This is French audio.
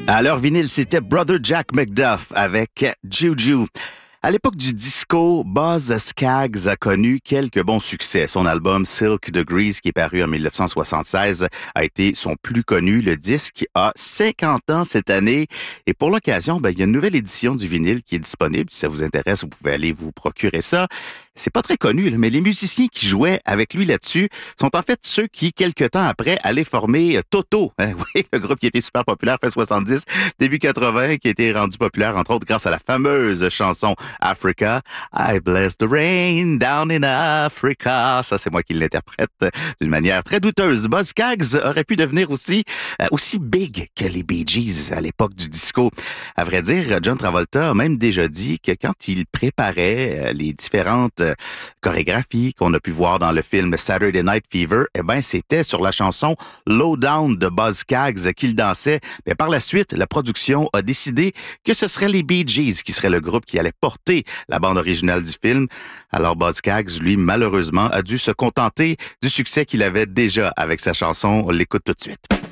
À leur vinyle, c'était Brother Jack McDuff avec Juju. À l'époque du disco, Buzz Skaggs a connu quelques bons succès. Son album Silk Degrees, qui est paru en 1976, a été son plus connu. Le disque a 50 ans cette année. Et pour l'occasion, il y a une nouvelle édition du vinyle qui est disponible. Si ça vous intéresse, vous pouvez aller vous procurer ça. C'est pas très connu, mais les musiciens qui jouaient avec lui là-dessus sont en fait ceux qui, quelques temps après, allaient former Toto. Oui, le groupe qui était super populaire fin 70, début 80, qui a été rendu populaire, entre autres, grâce à la fameuse chanson Africa. I bless the rain down in Africa. Ça, c'est moi qui l'interprète d'une manière très douteuse. Buzz Skaggs aurait pu devenir aussi big que les Bee Gees à l'époque du disco. À vrai dire, John Travolta a même déjà dit que quand il préparait les différentes chorégraphies qu'on a pu voir dans le film Saturday Night Fever, c'était sur la chanson Low Down de Buzz Skaggs qu'il dansait. Mais par la suite, la production a décidé que ce serait les Bee Gees qui serait le groupe qui allait porter la bande originale du film. Alors Buzz Skaggs, lui, malheureusement, a dû se contenter du succès qu'il avait déjà avec sa chanson. On l'écoute tout de suite.